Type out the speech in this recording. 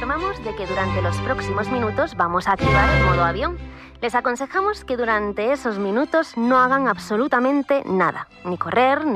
informamos de que durante los próximos minutos vamos a activar el modo avión. Les aconsejamos que durante esos minutos no hagan absolutamente nada, ni correr,